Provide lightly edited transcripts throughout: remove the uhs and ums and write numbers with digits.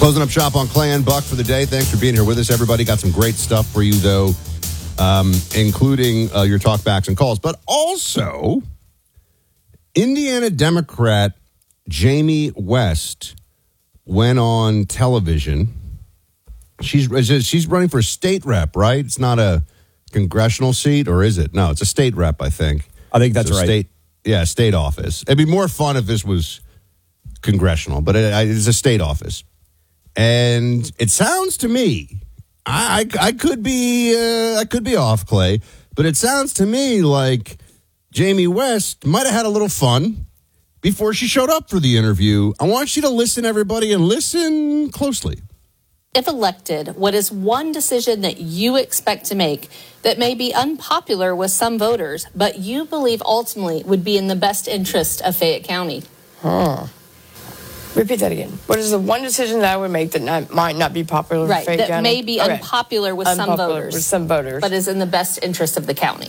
Closing up shop on Clay and Buck for the day. Thanks for being here with us, everybody. Got some great stuff for you, though, including your talkbacks and calls. But also, Indiana Democrat Jamie West went on television. She's running for state rep, right? It's not a congressional seat, or is it? No, it's a state rep, I think. I think that's right. State office. It'd be more fun if this was congressional, but it's a state office. And it sounds to me, I could be off, Clay, but it sounds to me like Jamie West might have had a little fun before she showed up for the interview. I want you to listen, everybody, and listen closely. If elected, what is one decision that you expect to make that may be unpopular with some voters, but you believe ultimately would be in the best interest of Fayette County? Repeat that again. What is the one decision that I would make that might not be popular with Fayette County? That may be unpopular with some voters. But is in the best interest of the county.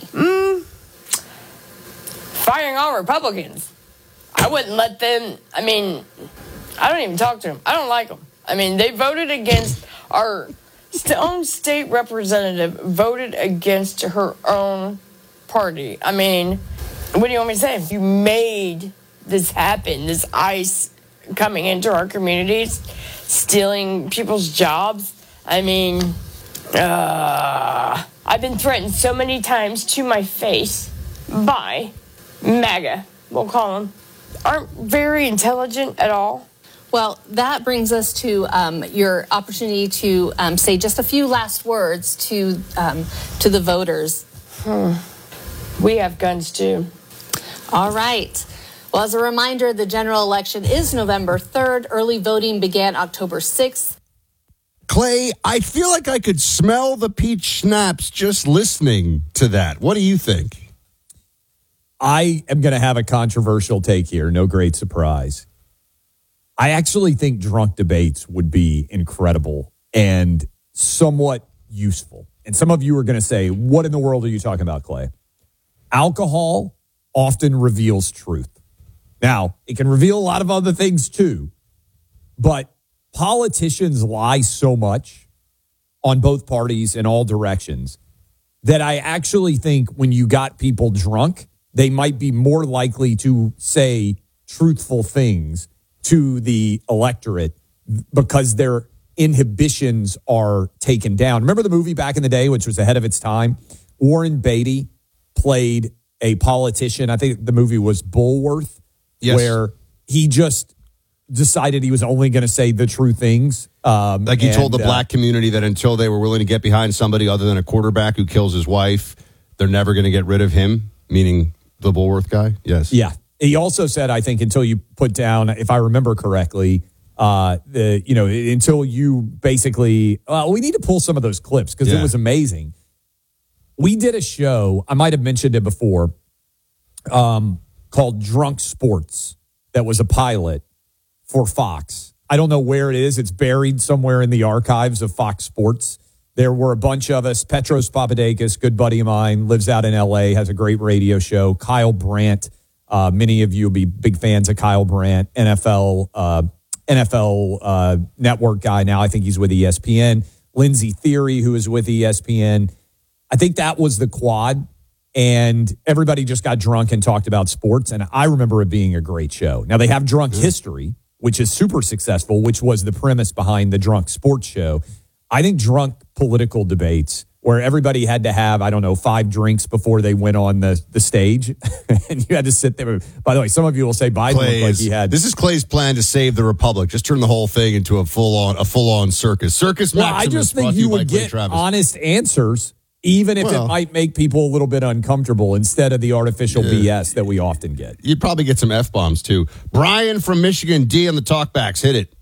Firing all Republicans. I wouldn't let them, I don't even talk to them. I don't like them. They voted against our own state representative, voted against her own party. What do you want me to say? You made this happen, this ICE coming into our communities, stealing people's jobs. I've been threatened so many times to my face by MAGA, we'll call them, aren't very intelligent at all. Well, that brings us to your opportunity to say just a few last words to the voters. We have guns too. All right. Well, as a reminder, the general election is November 3rd. Early voting began October 6th. Clay, I feel like I could smell the peach schnapps just listening to that. What do you think? I am going to have a controversial take here. No great surprise. I actually think drunk debates would be incredible and somewhat useful. And some of you are going to say, what in the world are you talking about, Clay? Alcohol often reveals truth. Now, it can reveal a lot of other things too, but politicians lie so much on both parties in all directions that I actually think when you got people drunk, they might be more likely to say truthful things to the electorate because their inhibitions are taken down. Remember the movie back in the day, which was ahead of its time? Warren Beatty played a politician. I think the movie was Bulworth, yes, where he just decided he was only going to say the true things. Like he told the black community that until they were willing to get behind somebody other than a quarterback who kills his wife, they're never going to get rid of him, meaning the Bulworth guy. Yes. Yeah. He also said, I think, until you put down, if I remember correctly, until you basically, we need to pull some of those clips because it was amazing. We did a show, I might have mentioned it before, called Drunk Sports that was a pilot for Fox. I don't know where it is. It's buried somewhere in the archives of Fox Sports. There were a bunch of us. Petros Papadakis, good buddy of mine, lives out in L.A., has a great radio show. Kyle Brandt, many of you will be big fans of Kyle Brandt, NFL network guy now. I think he's with ESPN. Lindsey Theory, who is with ESPN. I think that was the quad, and everybody just got drunk and talked about sports, and I remember it being a great show. Now, they have Drunk History, which is super successful, which was the premise behind the Drunk Sports Show. I think drunk political debates where everybody had to have, 5 drinks before they went on the stage. And you had to sit there. By the way, some of you will say Biden looked like he had. This is Clay's plan to save the Republic. Just turn the whole thing into a full-on circus. Circus Maximus. I just think you would get honest answers, even if it might make people a little bit uncomfortable instead of the artificial BS that we often get. You'd probably get some F-bombs, too. Brian from Michigan, D on the talkbacks. Hit it.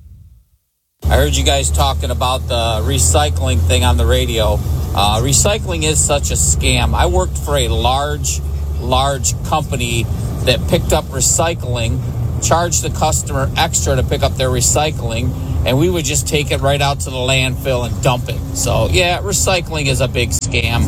I heard you guys talking about the recycling thing on the radio. Recycling is such a scam. I worked for a large company that picked up recycling, charged the customer extra to pick up their recycling, and we would just take it right out to the landfill and dump it. So, yeah, recycling is a big scam.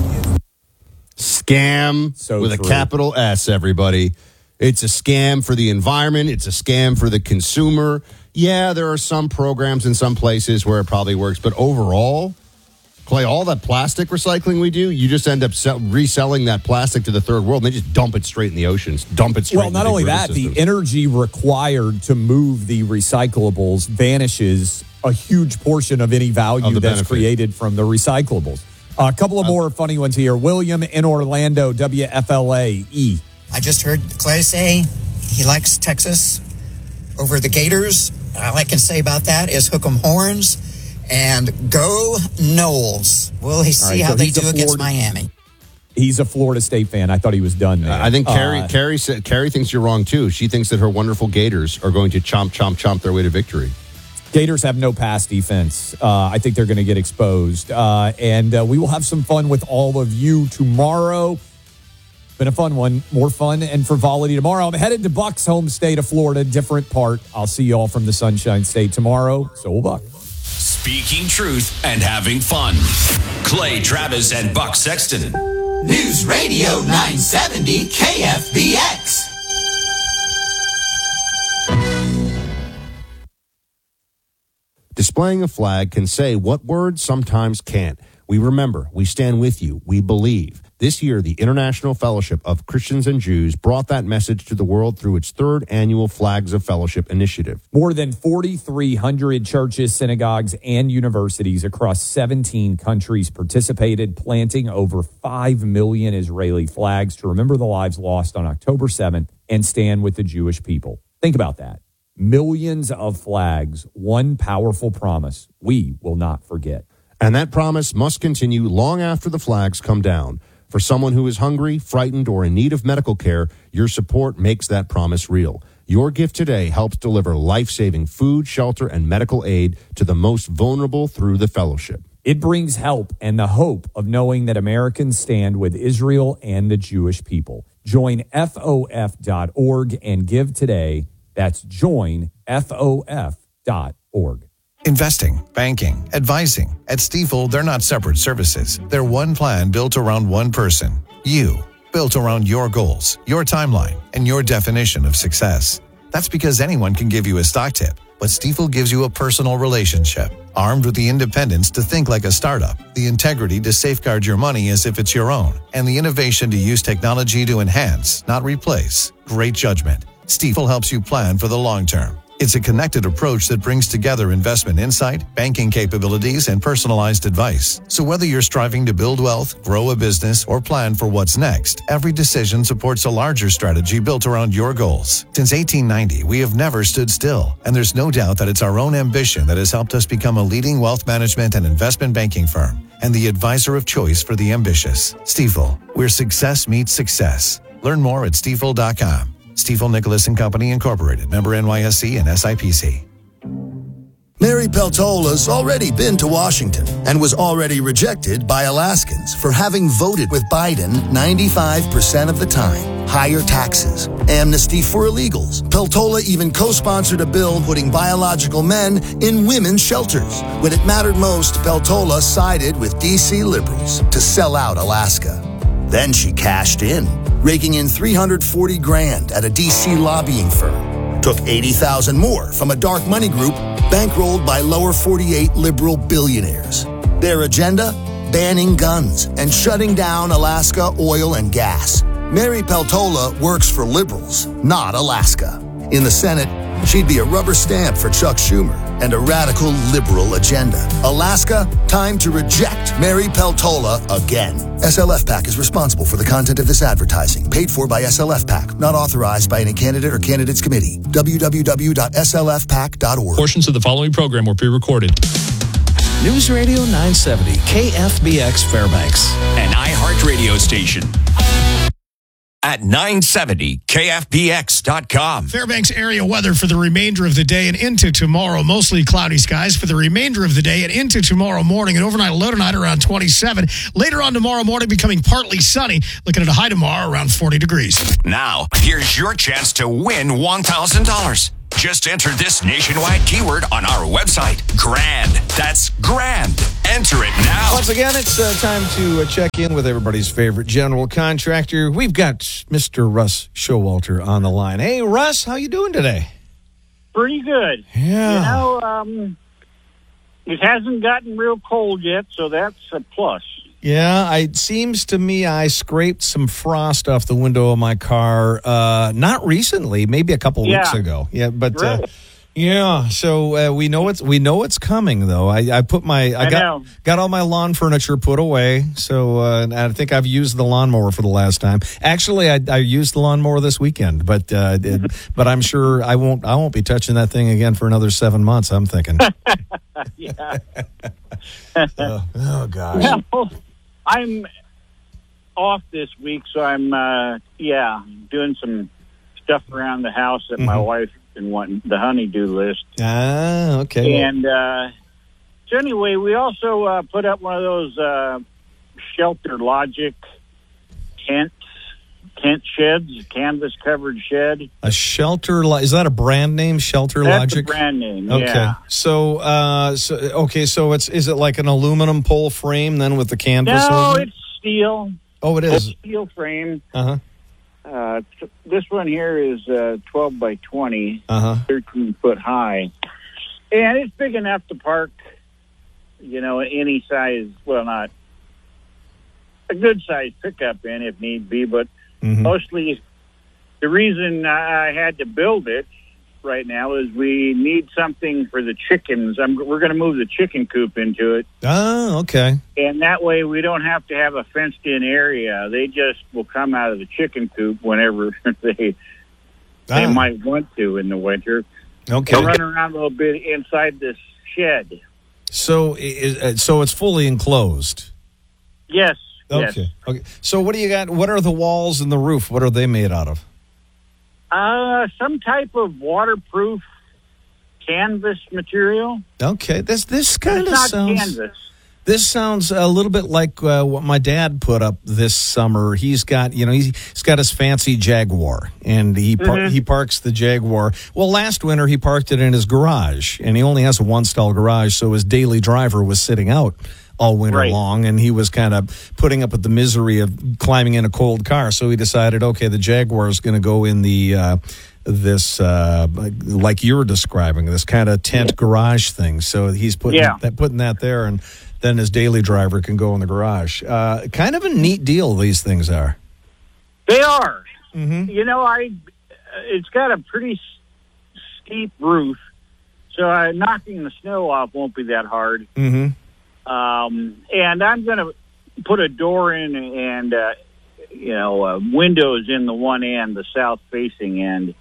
Scam with a capital S, everybody. It's a scam for the environment. It's a scam for the consumer. Yeah, there are some programs in some places where it probably works, but overall, Clay, all that plastic recycling we do, you just end up reselling that plastic to the third world, and they just dump it straight in the oceans, dump it straight Well, in not the only river that, systems. the energy required to move the recyclables vanishes a huge portion of any value Of the that's benefit. created from the recyclables. A couple of more funny ones here. William in Orlando, WFLA-E. I just heard Clay say he likes Texas over the Gators. All I can say about that is hook 'em horns and go Knowles. We'll see right, how so they he's a do against Florida- Miami. He's a Florida State fan. I thought he was done there. I think Carrie thinks you're wrong, too. She thinks that her wonderful Gators are going to chomp their way to victory. Gators have no pass defense. I think they're going to get exposed. And we will have some fun with all of you tomorrow. Been a fun one. More fun and frivolity tomorrow. I'm headed to Buck's home state of Florida, different part. I'll see you all from the Sunshine State tomorrow. So will Buck. Speaking truth and having fun. Clay Travis and Buck Sexton. News Radio 970 KFBX. Displaying a flag can say what words sometimes can't. We remember, we stand with you, we believe. This year, the International Fellowship of Christians and Jews brought that message to the world through its third annual Flags of Fellowship initiative. More than 4,300 churches, synagogues, and universities across 17 countries participated, planting over 5 million Israeli flags to remember the lives lost on October 7th and stand with the Jewish people. Think about that. Millions of flags, one powerful promise we will not forget. And that promise must continue long after the flags come down. For someone who is hungry, frightened, or in need of medical care, your support makes that promise real. Your gift today helps deliver life-saving food, shelter, and medical aid to the most vulnerable through the fellowship. It brings help and the hope of knowing that Americans stand with Israel and the Jewish people. Join FOF.org and give today. That's joinFOF.org. Investing, banking, advising. At Stifel, they're not separate services. They're one plan built around one person. You. Built around your goals, your timeline, and your definition of success. That's because anyone can give you a stock tip, but Stifel gives you a personal relationship. Armed with the independence to think like a startup, the integrity to safeguard your money as if it's your own, and the innovation to use technology to enhance, not replace. Great judgment. Stifel helps you plan for the long term. It's a connected approach that brings together investment insight, banking capabilities, and personalized advice. So whether you're striving to build wealth, grow a business, or plan for what's next, every decision supports a larger strategy built around your goals. Since 1890, we have never stood still, and there's no doubt that it's our own ambition that has helped us become a leading wealth management and investment banking firm, and the advisor of choice for the ambitious. Stifel, where success meets success. Learn more at stifel.com. Stifel Nicholas and Company Incorporated, member NYSE and SIPC. Mary Peltola's already been to Washington and was already rejected by Alaskans for having voted with Biden 95% of the time. Higher taxes, amnesty for illegals. Peltola even co-sponsored a bill putting biological men in women's shelters. When it mattered most, Peltola sided with D.C. liberals to sell out Alaska. Then she cashed in, raking in $340,000 at a D.C. lobbying firm. Took $80,000 more from a dark money group bankrolled by lower 48 liberal billionaires. Their agenda? Banning guns and shutting down Alaska oil and gas. Mary Peltola works for liberals, not Alaska. In the Senate, she'd be a rubber stamp for Chuck Schumer and a radical liberal agenda. Alaska, time to reject Mary Peltola again. SLF PAC is responsible for the content of this advertising, paid for by SLF PAC, not authorized by any candidate or candidates committee. www.slfpac.org. Portions of the following program were pre-recorded. News Radio 970, KFBX Fairbanks. An iHeartRadio station. At 970KFBX.com. Fairbanks area weather for the remainder of the day and into tomorrow. Mostly cloudy skies for the remainder of the day and into tomorrow morning. And overnight low tonight around 27. Later on tomorrow morning becoming partly sunny. Looking at a high tomorrow around 40 degrees. Now, here's your chance to win $1,000. Just enter this nationwide keyword on our website. GRAND. That's GRAND. Enter it now. Once again, it's time to check in with everybody's favorite general contractor. We've got Mr. Russ Showalter on the line. Hey, Russ, how you doing today? pretty good. Yeah. It hasn't gotten real cold yet, so that's a plus. Yeah, it seems to me I scraped some frost off the window of my car not recently, maybe a couple weeks ago. Yeah, but Really? So we know it's coming though. I got all my lawn furniture put away. So and I think I've used the lawnmower for the last time. Actually, I used the lawnmower this weekend, but I'm sure I won't be touching that thing again for another 7 months. I'm thinking. Yeah. Oh gosh. Well, I'm off this week, so I'm doing some stuff around the house that my wife been wanting, the honey-do list. Ah, okay. And so anyway, we also put up one of those Shelter Logic tent sheds, canvas-covered shed. A Shelter, is that a brand name? Shelter That's Logic. a brand name. Okay. Yeah. So is it like an aluminum pole frame then with the canvas? No, over it? it's steel. Oh, it is. Steel frame. Uh-huh. This one here is 12 by 20, Uh-huh. 13 foot high. And it's big enough to park, any size, well, not a good size pickup in if need be, but mostly the reason I had to build it right now is we need something for the chickens. We're going to move the chicken coop into it. Oh, okay. And that way we don't have to have a fenced-in area. They just will come out of the chicken coop whenever they might want to in the winter. Okay. They'll run around a little bit inside this shed. So it's fully enclosed? Yes. Okay. Yes. Okay. So what do you got? What are the walls and the roof? What are they made out of? Some type of waterproof canvas material. Okay. This kind of not sounds... canvas. This sounds a little bit like what my dad put up this summer. He's got, he's got his fancy Jaguar, and he parks the Jaguar. Well, last winter he parked it in his garage, and he only has a one-stall garage, so his daily driver was sitting out all winter long, and he was kind of putting up with the misery of climbing in a cold car. So he decided, okay, the Jaguar is going to go in the this like you were describing, this kind of tent garage thing. So he's putting that there, and then his daily driver can go in the garage. Kind of a neat deal these things are. They are. Mm-hmm. It's got a pretty steep roof, so knocking the snow off won't be that hard. Mm-hmm. And I'm going to put a door in and, windows in the one end, the south-facing end.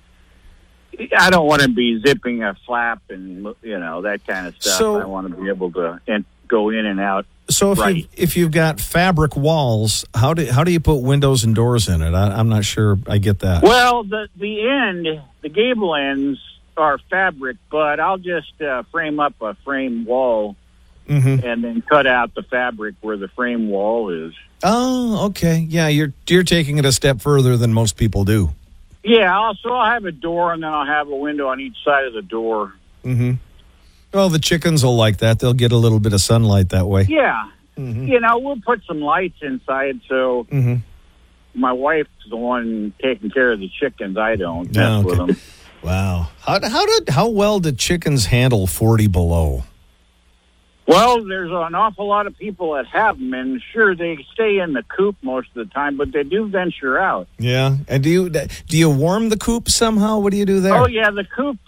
I don't want to be zipping a flap and, that kind of stuff. So, I want to be able to go in and out. So if you've got fabric walls, how do you put windows and doors in it? I'm not sure I get that. Well, the gable ends are fabric, but I'll just frame up a frame wall. Mm-hmm. And then cut out the fabric where the frame wall is. Oh, okay. Yeah, you're taking it a step further than most people do. Yeah, I'll have a door, and then I'll have a window on each side of the door. Mm-hmm. Well, the chickens will like that. They'll get a little bit of sunlight that way. Yeah. Mm-hmm. We'll put some lights inside, so my wife's the one taking care of the chickens. I don't mess with them. Wow. How well did chickens handle 40 below? Well, there's an awful lot of people that have them, and sure, they stay in the coop most of the time, but they do venture out. Yeah. And do you warm the coop somehow? What do you do there? Oh, yeah, the coop.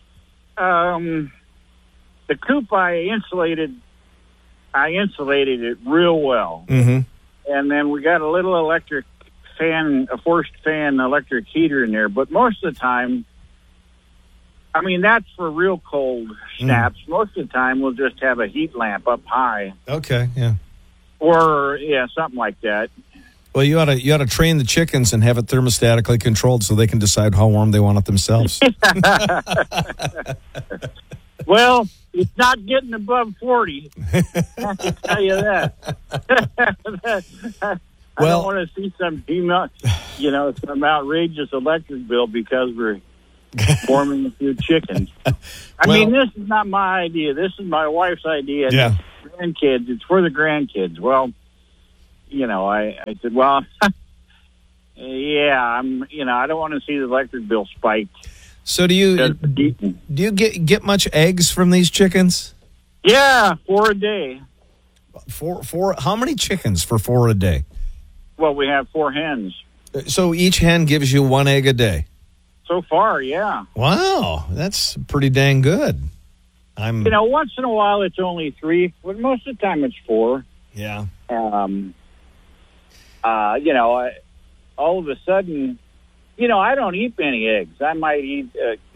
The coop I insulated it real well, and then we got a little electric fan, a forced fan electric heater in there. But most of the time, that's for real cold snaps. Most of the time, we'll just have a heat lamp up high. Okay, yeah. Or something like that. Well, you ought to train the chickens and have it thermostatically controlled so they can decide how warm they want it themselves. Well, it's not getting above 40. I can tell you that. I don't want to see some outrageous electric bill because we're warming a few chickens. This is not my idea. This is my wife's idea. Yeah. Grandkids. It's for the grandkids. Well, I said, well, I don't want to see the electric bill spike. So do you get much eggs from these chickens? Yeah, 4 a day. Four. How many chickens for 4 a day? Well, we have 4 hens. So each hen gives you 1 egg a day? So far, yeah. Wow, that's pretty dang good. Once in a while it's only 3, but most of the time it's 4. Yeah. All of a sudden, I don't eat many eggs. I might eat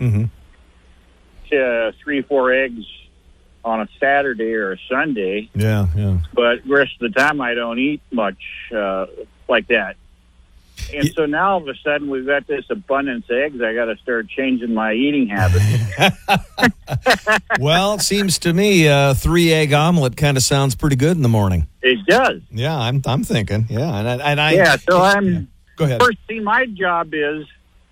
3-4 eggs on a Saturday or a Sunday. Yeah. But the rest of the time I don't eat much like that. And so now all of a sudden we've got this abundance of eggs. I got to start changing my eating habits. Well, it seems to me 3-egg omelet kind of sounds pretty good in the morning. It does. Yeah, I'm thinking. Yeah, Go ahead. First thing, my job is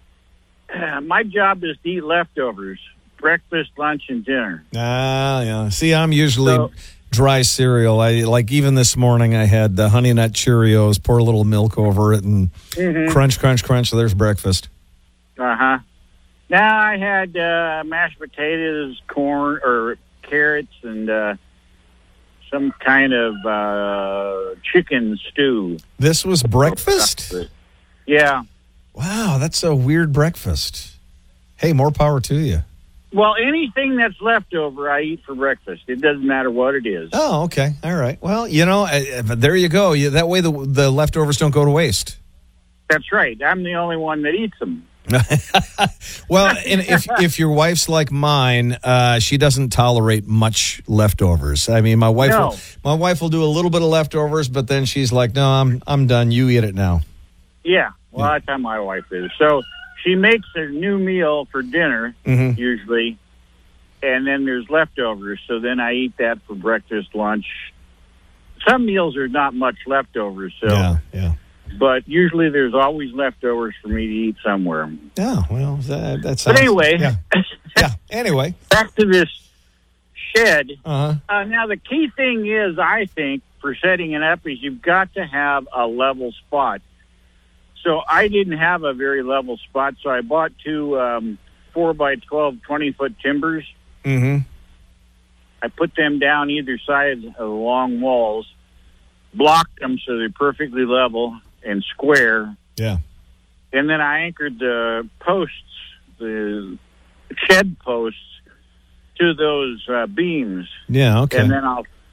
to eat leftovers, breakfast, lunch, and dinner. Yeah. See, I'm usually dry cereal. Even this morning I had the Honey Nut Cheerios, pour a little milk over it, and crunch, crunch, crunch. So there's breakfast. Uh-huh. Now I had mashed potatoes, corn, or carrots, and some kind of chicken stew. This was breakfast? Yeah. Wow, that's a weird breakfast. Hey, more power to you. Well, anything that's left over, I eat for breakfast. It doesn't matter what it is. Oh, okay. All right. Well, there you go. That way the leftovers don't go to waste. That's right. I'm the only one that eats them. Well, and if your wife's like mine, she doesn't tolerate much leftovers. I mean, my wife will do a little bit of leftovers, but then she's like, "No, I'm done. You eat it now." Yeah. Well, that's how my wife is. So she makes a new meal for dinner, usually, and then there's leftovers. So then I eat that for breakfast, lunch. Some meals are not much leftovers. So yeah. But usually there's always leftovers for me to eat somewhere. Yeah, well, that sounds... But anyway. Yeah, anyway. Back to this shed. Uh-huh. Now, the key thing is, I think, for setting it up is you've got to have a level spot. So I didn't have a very level spot, so I bought 2 4x12 20-foot timbers. Mm-hmm. I put them down either side of the long walls, blocked them so they're perfectly level and square. Yeah. And then I anchored the posts, the shed posts, to those beams. Yeah, okay. And then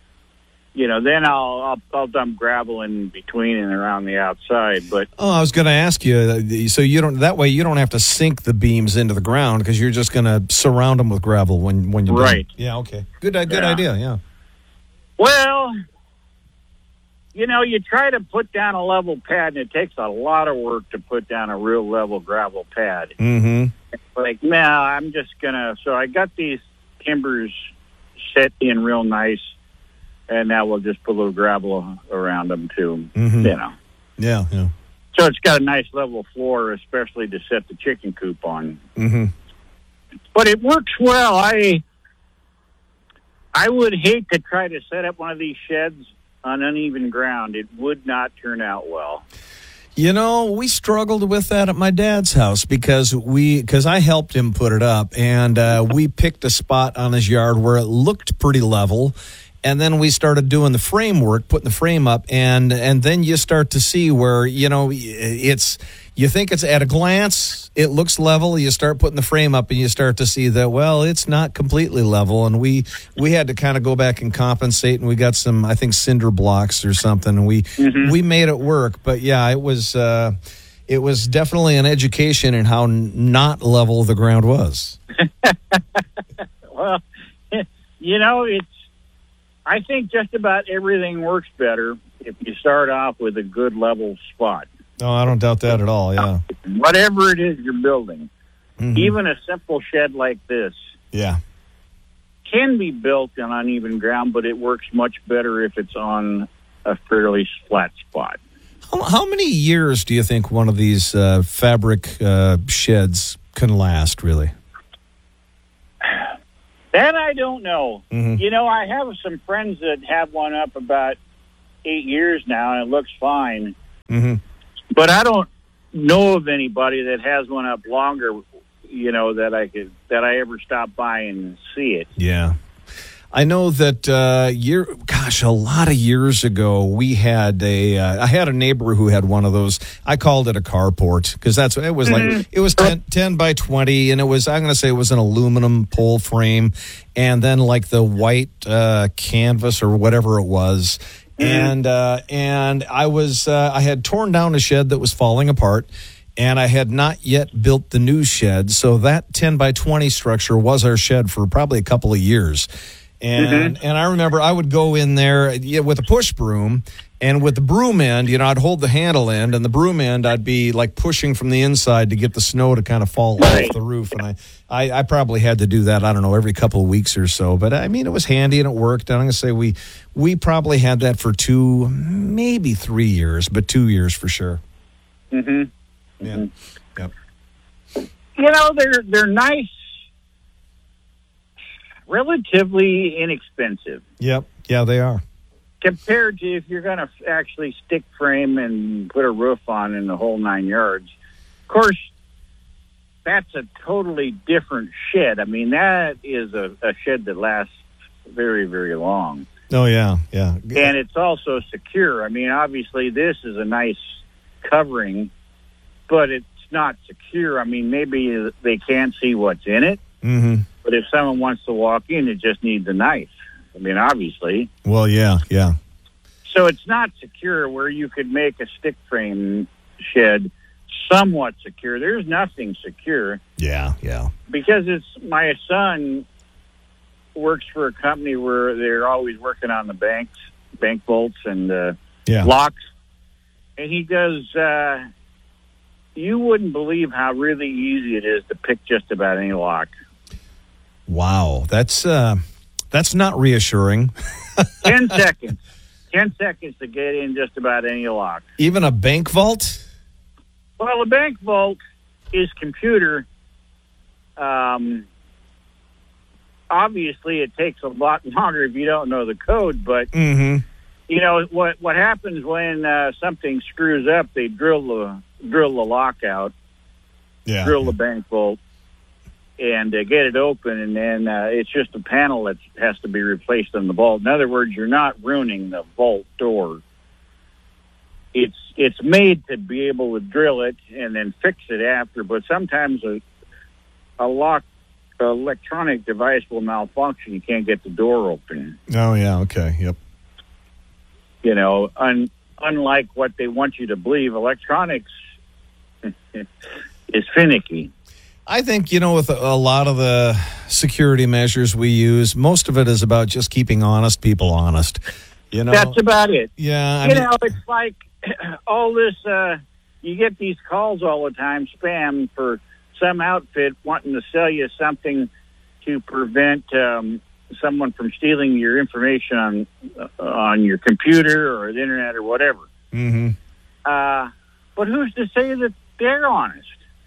I'll dump gravel in between and around the outside. But I was going to ask you, so you don't have to sink the beams into the ground because you're just going to surround them with gravel when you right. Yeah, okay. Good idea. Yeah. Well, you try to put down a level pad, and it takes a lot of work to put down a real level gravel pad. Mm-hmm. Like, I'm just gonna. So I got these timbers set in real nice. And now we'll just put a little gravel around them, too, Yeah. So it's got a nice level floor, especially to set the chicken coop on. Mm-hmm. But it works well. I would hate to try to set up one of these sheds on uneven ground. It would not turn out well. We struggled with that at my dad's house because I helped him put it up, and we picked a spot on his yard where it looked pretty level. And then we started doing the framework, putting the frame up, and then you start to see where, you think it's at a glance, it looks level. You start putting the frame up and you start to see that, well, it's not completely level. And we had to kind of go back and compensate, and we got some, I think, cinder blocks or something. And we made it work. But yeah, it was definitely an education in how not level the ground was. Well, I think just about everything works better if you start off with a good level spot. No, I don't doubt that at all, yeah. Whatever it is you're building, even a simple shed like this can be built on uneven ground, but it works much better if it's on a fairly flat spot. How many years do you think one of these fabric sheds can last, really? That I don't know. Mm-hmm. I have some friends that have one up about 8 years now, and it looks fine. Mm-hmm. But I don't know of anybody that has one up longer. that I ever stop by and see it. Yeah. I know that a lot of years ago, we had I had a neighbor who had one of those. I called it a carport because that's what it was like. It was 10 by 20, and it was, I'm going to say it was an aluminum pole frame, and then like the white canvas or whatever it was. And I had torn down a shed that was falling apart, and I had not yet built the new shed. So that 10 by 20 structure was our shed for probably a couple of years. And I remember I would go in there with a push broom, and with the broom end, I'd hold the handle end, and the broom end I'd be like pushing from the inside to get the snow to kind of fall off the roof. And I probably had to do that, I don't know, every couple of weeks or so. But I mean, it was handy and it worked. And I'm going to say we probably had that for 2, maybe 3 years, but 2 years for sure. Mm-hmm. Yeah. Yep. They're nice. Relatively inexpensive. Yep. Yeah, they are. Compared to if you're going to actually stick frame and put a roof on in the whole 9 yards. Of course, that's a totally different shed. I mean, that is a shed that lasts very, very long. Oh, yeah, yeah. And it's also secure. I mean, obviously, this is a nice covering, but it's not secure. I mean, maybe they can't see what's in it. Mm-hmm. But if someone wants to walk in, it just needs a knife. I mean, obviously. Well, yeah. So it's not secure where you could make a stick frame shed somewhat secure. There's nothing secure. Yeah. Because my son works for a company where they're always working on the bank bolts and locks. And he does, you wouldn't believe how really easy it is to pick just about any lock. Wow, that's not reassuring. 10 seconds. 10 seconds to get in just about any lock. Even a bank vault? Well, a bank vault is computer. Obviously, it takes a lot longer if you don't know the code, but what happens when something screws up, they drill the lock out, drill the bank vault, and get it open, and then it's just a panel that has to be replaced on the vault. In other words, you're not ruining the vault door. It's made to be able to drill it and then fix it after, but sometimes a lock electronic device will malfunction. You can't get the door open. Oh, yeah, okay, yep. Unlike what they want you to believe, electronics is finicky. I think, with a lot of the security measures we use, most of it is about just keeping honest people honest. That's about it. Yeah. It's like all this, you get these calls all the time, spam, for some outfit wanting to sell you something to prevent someone from stealing your information on your computer or the internet or whatever. Mm-hmm. But who's to say that they're honest?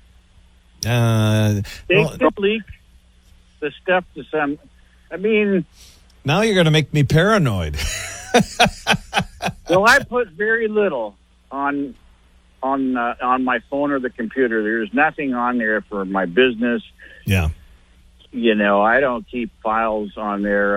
They could leak the stuff to some. I mean, now you're going to make me paranoid. Well, I put very little on my phone or the computer. There's nothing on there for my business. Yeah. I don't keep files on there.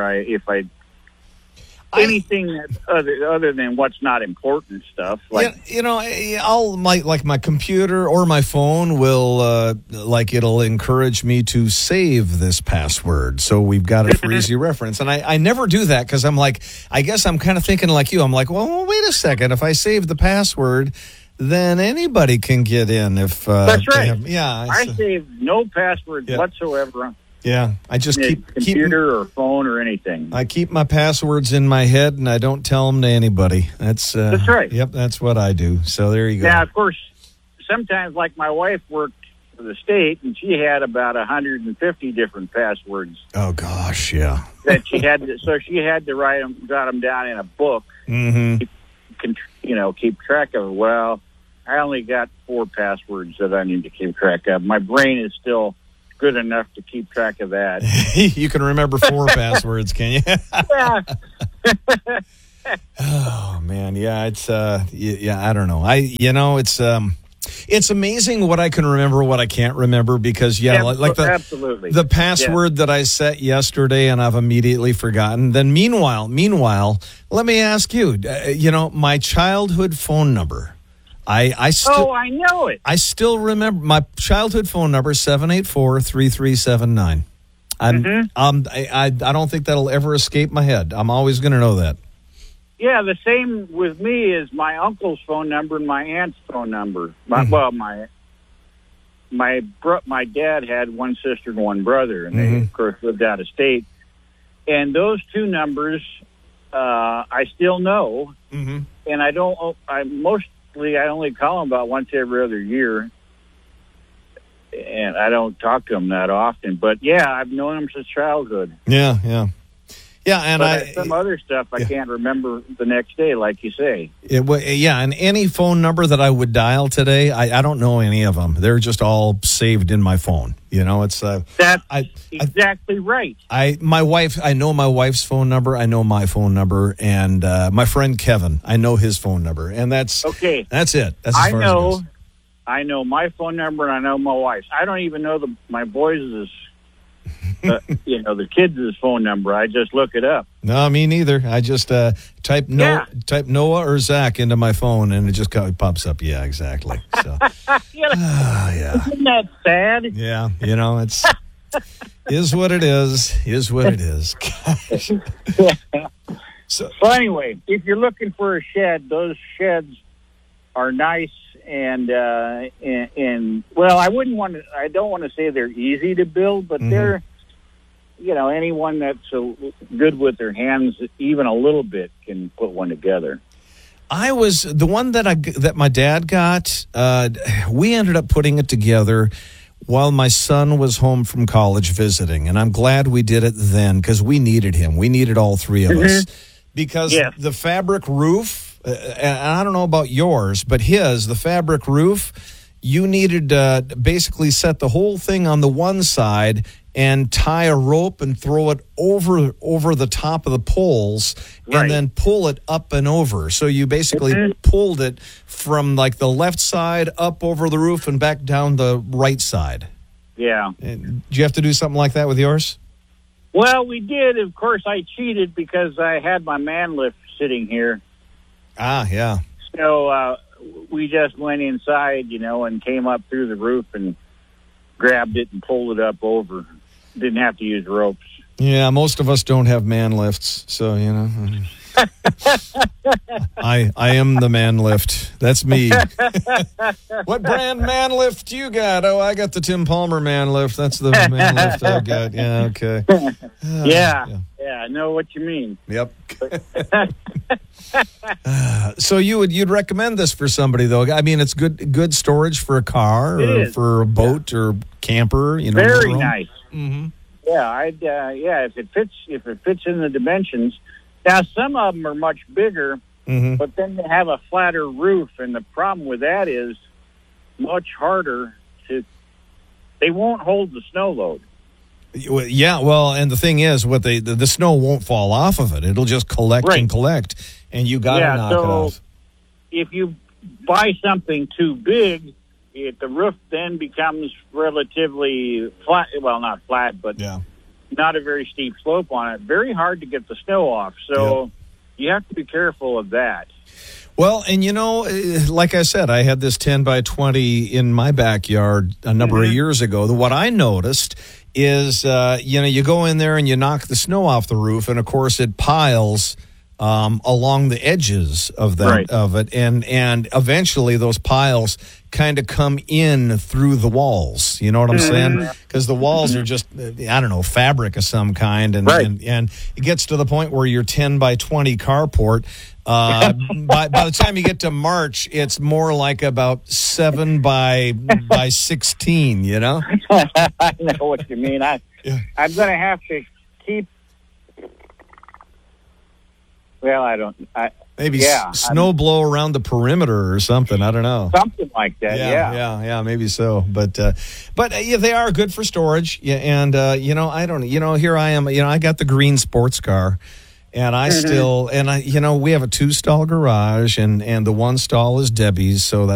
Anything that's other than what's not important stuff. Like, I'll my computer or my phone will it'll encourage me to save this password, so we've got it for easy reference. And I never do that because I'm like, I guess I'm kind of thinking like you. I'm like, well, wait a second. If I save the password, then anybody can get in. If that's right. I save no passwords whatsoever. Yeah, I just keep computer or phone or anything. I keep my passwords in my head, and I don't tell them to anybody. That's right. Yep, that's what I do. So there you go. Now, of course, sometimes, like my wife worked for the state, and she had about 150 different passwords. Oh gosh, yeah. That she had to jot them down in a book. Mm-hmm. Keep track of. Well, I only got 4 passwords that I need to keep track of. My brain is still good enough to keep track of that. You can remember 4 passwords, can you? Yeah. Oh man, yeah, it's I don't know. It's It's amazing what I can remember, what I can't remember, because absolutely. The password that I set yesterday and I've immediately forgotten. Then meanwhile, let me ask you, my childhood phone number. I know it. I still remember my childhood phone number, 784-3379. I don't think that'll ever escape my head. I'm always going to know that. Yeah, the same with me is my uncle's phone number and my aunt's phone number. My dad had one sister and one brother, and they, of course, lived out of state. And those two numbers, I still know. And I only call them about once every other year. And I don't talk to them that often. But, yeah, I've known them since childhood. Yeah, and some other stuff I can't remember the next day, like you say. And any phone number that I would dial today, I don't know any of them. They're just all saved in my phone. It's that's exactly right. I know my wife's phone number. I know my phone number, and my friend Kevin, I know his phone number, and that's okay. That's it. That's as far as it goes. I know my phone number, and I know my wife's. I don't even know my boys' the kids' phone number. I just look it up. No, me neither. I just type Noah or Zach into my phone, and it just pops up. Yeah, exactly. So, Isn't that sad? Yeah, it's is what it is. Is what it is. Gosh. So anyway, if you're looking for a shed, those sheds are nice. And I don't want to say they're easy to build, but they're, anyone that's good with their hands, even a little bit, can put one together. I was the one that my dad got. We ended up putting it together while my son was home from college visiting, and I'm glad we did it then because we needed him. We needed all three of us because the fabric roof. And I don't know about yours, but the fabric roof, you needed to basically set the whole thing on the one side and tie a rope and throw it over the top of the poles and then pull it up and over. So you basically pulled it from like the left side up over the roof and back down the right side. Yeah. And did you have to do something like that with yours? Well, we did. Of course, I cheated because I had my man lift sitting here. Ah, yeah. So we just went inside, and came up through the roof and grabbed it and pulled it up over. Didn't have to use ropes. Yeah, most of us don't have man lifts, so, I am the man lift. That's me. What brand man lift you got? Oh, I got the Tim Palmer man lift. That's the man lift I got. Yeah, okay. Yeah, I know what you mean. Yep. So you'd recommend this for somebody though? I mean, it's good storage for a car or for a boat or camper. Very nice. Mm-hmm. Yeah, if it fits in the dimensions. Now some of them are much bigger, but then they have a flatter roof, and the problem with that is much harder they won't hold the snow load. Yeah, well, and the thing is, the snow won't fall off of it. It'll just collect and collect, and you got to knock it off. If you buy something too big, the roof then becomes relatively flat. Well, not flat, but not a very steep slope on it. Very hard to get the snow off. So you have to be careful of that. Well, and like I said, I had this 10 by 20 in my backyard a number of years ago. What I noticed is, you go in there and you knock the snow off the roof, and of course it piles along the edges of that of it, and eventually those piles kind of come in through the walls. You know what I'm saying? Because the walls are just fabric of some kind, and it gets to the point where your 10 by 20 carport. By the time you get to March, it's more like about 7 by 16. I know what you mean. I'm going to have to keep. Well, I don't. Maybe snow blow around the perimeter or something. I don't know. Something like that. Yeah, maybe so. But they are good for storage. Yeah, and I don't. Here I am. I got the green sports car. And I still, we have a 2-stall garage, and the one stall is Debbie's, so